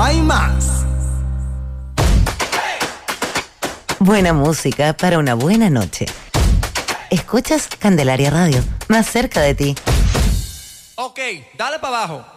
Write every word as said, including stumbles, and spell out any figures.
hay más. Buena música para una buena noche. Escuchas Candelaria Radio, más cerca de ti. Ok, dale para abajo.